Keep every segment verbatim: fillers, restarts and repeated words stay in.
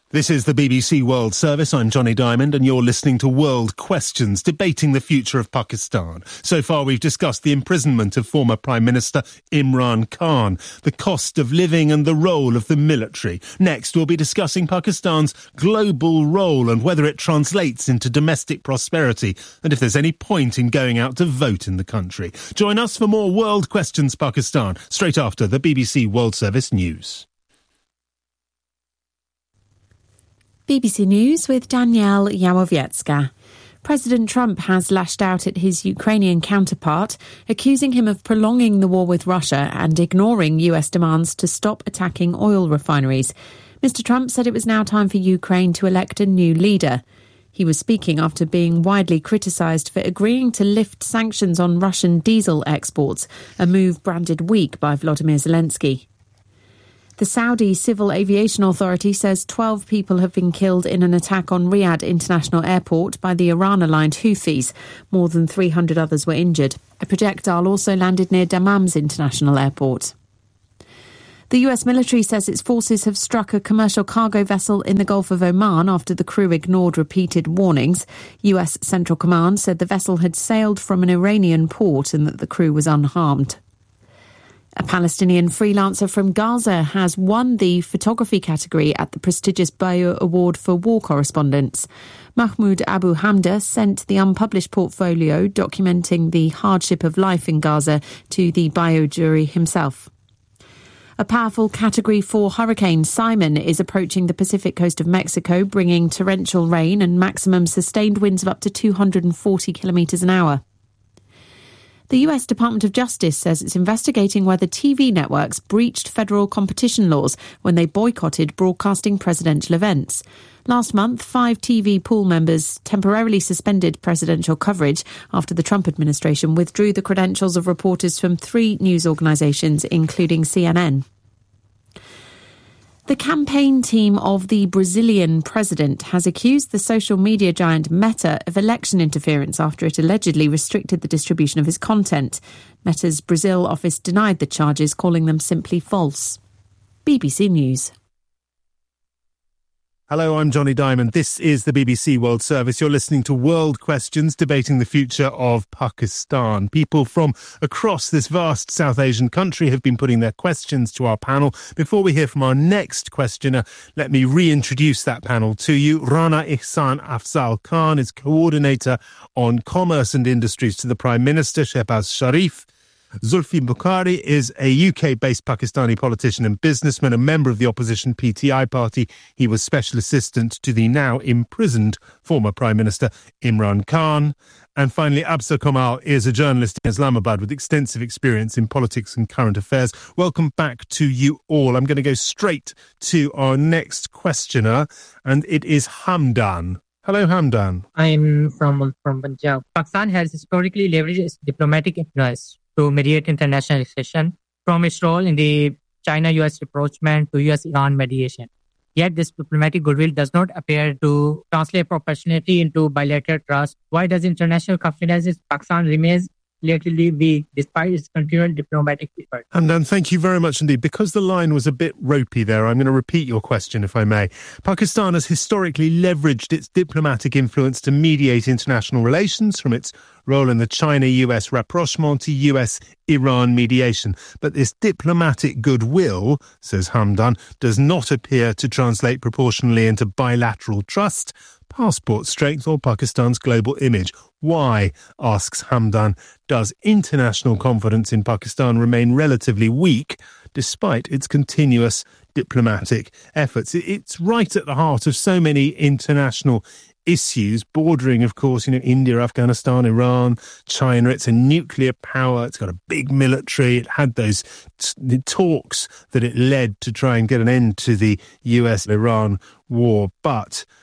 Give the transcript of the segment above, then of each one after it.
This is the B B C World Service. I'm Johnny Diamond and you're listening to World Questions, debating the future of Pakistan. So far we've discussed the imprisonment of former Prime Minister Imran Khan, the cost of living and the role of the military. Next we'll be discussing Pakistan's global role and whether it translates into domestic prosperity and if there's any point in going out to vote in the country. Join us for more World Questions Pakistan straight after the B B C World Service News. B B C News with Danielle Yamowiecka. President Trump has lashed out at his Ukrainian counterpart, accusing him of prolonging the war with Russia and ignoring U S demands to stop attacking oil refineries. Mister Trump said it was now time for Ukraine to elect a new leader. He was speaking after being widely criticised for agreeing to lift sanctions on Russian diesel exports, a move branded weak by Volodymyr Zelensky. The Saudi Civil Aviation Authority says twelve people have been killed in an attack on Riyadh International Airport by the Iran-aligned Houthis. More than three hundred others were injured. A projectile also landed near Dammam's International Airport. The U S military says its forces have struck a commercial cargo vessel in the Gulf of Oman after the crew ignored repeated warnings. U S Central Command said the vessel had sailed from an Iranian port and that the crew was unharmed. A Palestinian freelancer from Gaza has won the photography category at the prestigious Bayeux Award for War Correspondence. Mahmoud Abu Hamda sent the unpublished portfolio documenting the hardship of life in Gaza to the Bayeux jury himself. A powerful Category four hurricane, Simon, is approaching the Pacific coast of Mexico, bringing torrential rain and maximum sustained winds of up to two hundred forty kilometres an hour. The U S Department of Justice says it's investigating whether T V networks breached federal competition laws when they boycotted broadcasting presidential events. Last month, five T V pool members temporarily suspended presidential coverage after the Trump administration withdrew the credentials of reporters from three news organisations, including C N N. The campaign team of the Brazilian president has accused the social media giant Meta of election interference after it allegedly restricted the distribution of his content. Meta's Brazil office denied the charges, calling them simply false. B B C News. Hello, I'm Johnny Diamond. This is the B B C World Service. You're listening to World Questions, debating the future of Pakistan. People from across this vast South Asian country have been putting their questions to our panel. Before we hear from our next questioner, let me reintroduce that panel to you. Rana Ihsan Afzal Khan is Coordinator on Commerce and Industries to the Prime Minister, Shehbaz Sharif. Zulfi Bukhari is a U K-based Pakistani politician and businessman, a member of the opposition P T I party. He was special assistant to the now imprisoned former Prime Minister Imran Khan. And finally, Absa Kamal is a journalist in Islamabad with extensive experience in politics and current affairs. Welcome back to you all. I'm going to go straight to our next questioner, and it is Hamdan. Hello, Hamdan. I'm from, from Punjab. Pakistan has historically leveraged its diplomatic influence to mediate international relations, from its role in the China-U S rapprochement to U S-Iran mediation. Yet this diplomatic goodwill does not appear to translate proportionately into bilateral trust. Why does international confidence in Pakistan remain relatively weak despite its continual diplomatic effort? And then thank you very much indeed. Because the line was a bit ropey there, I'm going to repeat your question, if I may. Pakistan has historically leveraged its diplomatic influence to mediate international relations, from its role in the China-U S rapprochement to U S-Iran mediation. But this diplomatic goodwill, says Hamdan, does not appear to translate proportionally into bilateral trust, passport strength or Pakistan's global image. Why, asks Hamdan, does international confidence in Pakistan remain relatively weak despite its continuous diplomatic efforts? It's right at the heart of so many international issues, bordering, of course, you know, India, Afghanistan, Iran, China. It's a nuclear power. It's got a big military. It had those t- talks that it led to try and get an end to the U S-Iran war. But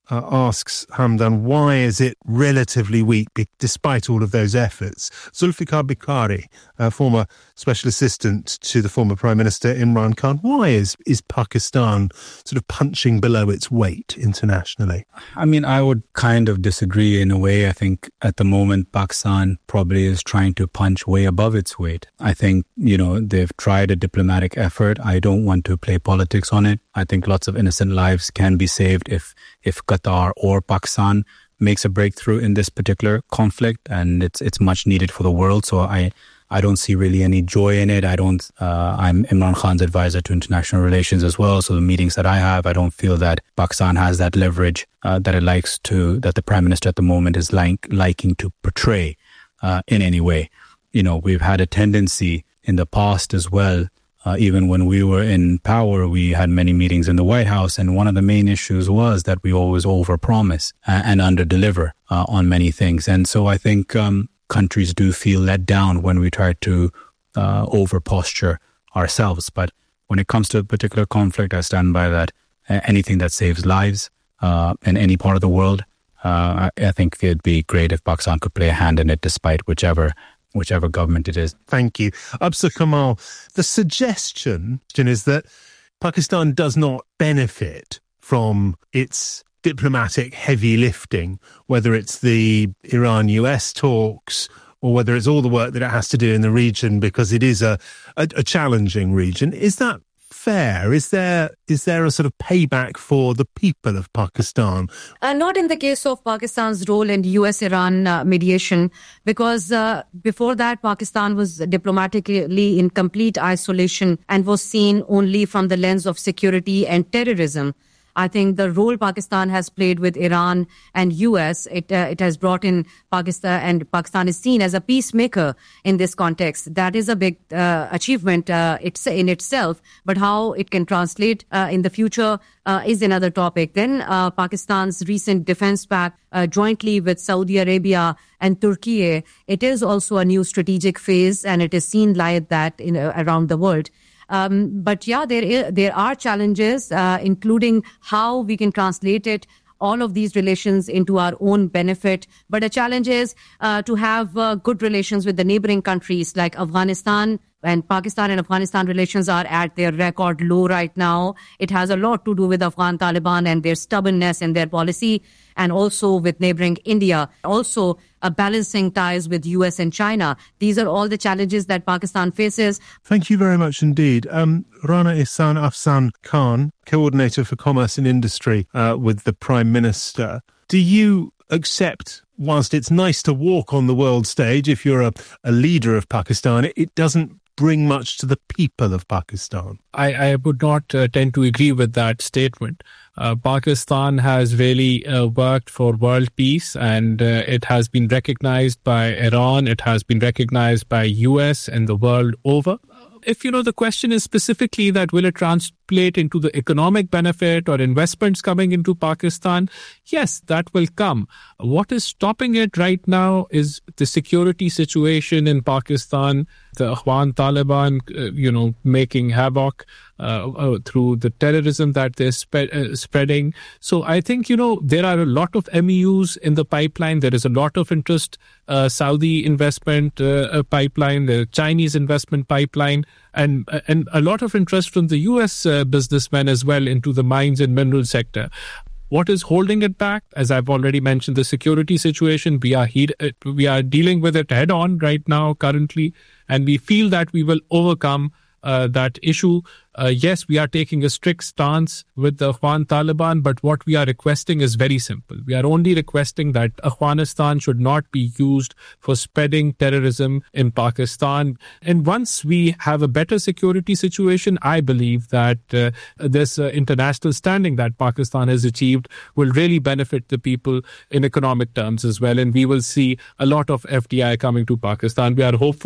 uh, asks Hamdan, why is it relatively weak despite all of those efforts? Zulfikar Bukhari, uh, former special assistant to the former Prime Minister Imran Khan, why is, is Pakistan sort of punching below its weight internationally? I mean, I would kind of disagree in a way. I think at the moment, Pakistan probably is trying to punch way above its weight. I think, you know, they've tried a diplomatic effort. I don't want to play politics on it. I think lots of innocent lives can be saved if if Qatar or Pakistan makes a breakthrough in this particular conflict, and it's it's much needed for the world. So I I don't see really any joy in it. I don't. Uh, I'm Imran Khan's advisor to international relations as well. So the meetings that I have, I don't feel that Pakistan has that leverage uh, that it likes to, that the Prime Minister at the moment is like liking to portray uh, in any way. You know, we've had a tendency in the past as well. Uh, even when we were in power, we had many meetings in the White House, and one of the main issues was that we always overpromise uh, and underdeliver uh, on many things. And so I think um, countries do feel let down when we try to uh, overposture ourselves. But when it comes to a particular conflict, I stand by that. Uh, anything that saves lives uh, in any part of the world, uh, I, I think it'd be great if Pakistan could play a hand in it, despite whichever whichever government it is. Thank you. Absa Kamal, the suggestion is that Pakistan does not benefit from its diplomatic heavy lifting, whether it's the Iran-U S talks or whether it's all the work that it has to do in the region, because it is a, a, a challenging region. Is that fair? Is there is there a sort of payback for the people of Pakistan? Uh, not in the case of Pakistan's role in U S Iran uh, mediation, because uh, before that, Pakistan was diplomatically in complete isolation and was seen only from the lens of security and terrorism. I think the role Pakistan has played with Iran and U S, it uh, it has brought in Pakistan, and Pakistan is seen as a peacemaker in this context. That is a big uh, achievement uh, it's in itself, but how it can translate uh, in the future uh, is another topic. Then uh, Pakistan's recent defense pact uh, jointly with Saudi Arabia and Turkey, it is also a new strategic phase, and it is seen like that in uh, around the world. Um, but yeah, there is, there are challenges, uh, including how we can translate it, all of these relations into our own benefit. But the challenge is uh, to have uh, good relations with the neighboring countries like Afghanistan. And Pakistan and Afghanistan relations are at their record low right now. It has a lot to do with Afghan Taliban and their stubbornness in their policy, and also with neighboring India. Also, uh, balancing ties with U S and China. These are all the challenges that Pakistan faces. Thank you very much indeed. Um, Rana Ihsan Afzan Khan, Coordinator for Commerce and Industry uh, with the Prime Minister. Do you accept, whilst it's nice to walk on the world stage, if you're a, a leader of Pakistan, it, it doesn't bring much to the people of Pakistan? I, I would not uh, tend to agree with that statement. Uh, Pakistan has really uh, worked for world peace, and uh, it has been recognized by Iran, it has been recognized by U S and the world over. If, you know, the question is specifically that will it translate into the economic benefit or investments coming into Pakistan? Yes, that will come. What is stopping it right now is the security situation in Pakistan, the Afghan Taliban, uh, you know, making havoc uh, uh, through the terrorism that they're spe- uh, spreading. So I think, you know, there are a lot of M E Us in the pipeline. There is a lot of interest, uh, Saudi investment uh, pipeline, the Chinese investment pipeline, and and a lot of interest from the U S uh, businessmen as well into the mines and mineral sector. What is holding it back? As I've already mentioned, the security situation. We are he- we are dealing with it head on right now currently, and we feel that we will overcome uh, that issue. Uh, yes, we are taking a strict stance with the Afghan Taliban, but what we are requesting is very simple. We are only requesting that Afghanistan should not be used for spreading terrorism in Pakistan. And once we have a better security situation, I believe that uh, this uh, international standing that Pakistan has achieved will really benefit the people in economic terms as well. And we will see a lot of F D I coming to Pakistan. We are hopeful.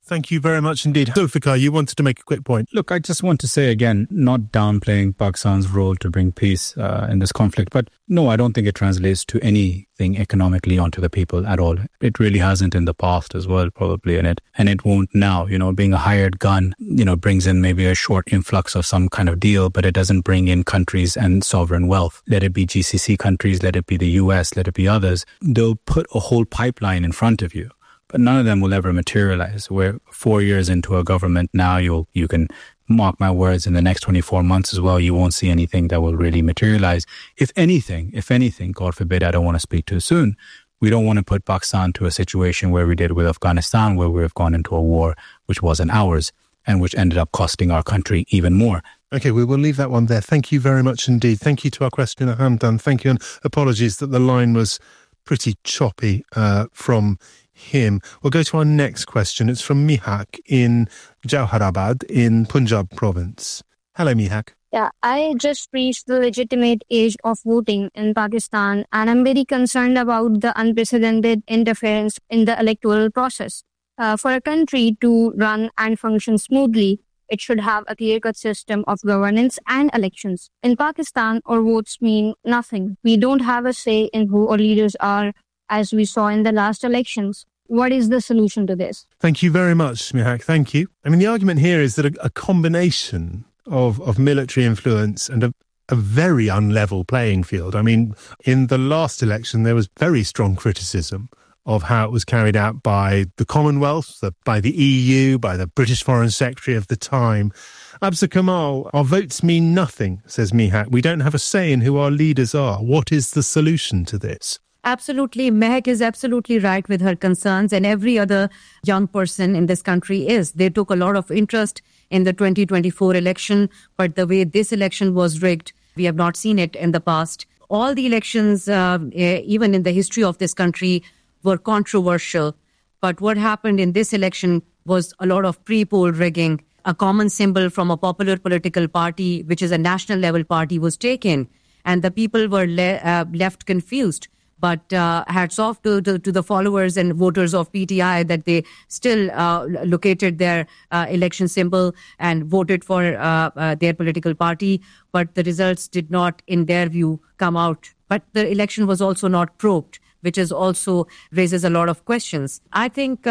Thank you very much indeed. Zulfikar, you wanted to make a quick point. Look, I just want to say again, not downplaying Pakistan's role to bring peace uh, in this conflict, but no, I don't think it translates to anything economically onto the people at all. It really hasn't in the past as well, probably, and it and it won't now. You know, being a hired gun, you know, brings in maybe a short influx of some kind of deal, but it doesn't bring in countries and sovereign wealth. Let it be G C C countries, let it be the U S, let it be others. They'll put a whole pipeline in front of you, but none of them will ever materialize. We're four years into a government now. You'll you can mark my words, in the next twenty-four months as well, you won't see anything that will really materialize. If anything, if anything, God forbid, I don't want to speak too soon, we don't want to put Pakistan to a situation where we did with Afghanistan, where we have gone into a war which wasn't ours and which ended up costing our country even more. Okay, we will leave that one there. Thank you very much indeed. Thank you to our questioner, Hamdan. Thank you, and apologies that the line was pretty choppy uh, from him. We'll go to our next question. It's from Mihak in Jauharabad in Punjab province. Hello, Mihak. Yeah, I just reached the legitimate age of voting in Pakistan, and I'm very concerned about the unprecedented interference in the electoral process. Uh, for a country to run and function smoothly, it should have a clear-cut system of governance and elections. In Pakistan, our votes mean nothing. We don't have a say in who our leaders are, as we saw in the last elections. What is the solution to this? Thank you very much, Mihak. Thank you. I mean, the argument here is that a, a combination of, of military influence and a, a very unlevel playing field. I mean, in the last election, there was very strong criticism of how it was carried out by the Commonwealth, the, by the E U, by the British Foreign Secretary of the time. Absa Kamal, our votes mean nothing, says Mihak. We don't have a say in who our leaders are. What is the solution to this? Absolutely. Mehak is absolutely right with her concerns, and every other young person in this country is. They took a lot of interest in the twenty twenty-four election, but the way this election was rigged, we have not seen it in the past. All the elections, uh, even in the history of this country, were controversial. But what happened in this election was a lot of pre-poll rigging. A common symbol from a popular political party, which is a national level party, was taken, and the people were le- uh, left confused. But uh, hats off to, to, to the followers and voters of P T I that they still uh, located their uh, election symbol and voted for uh, uh, their political party. But the results did not, in their view, come out. But the election was also not probed, which is also raises a lot of questions. I think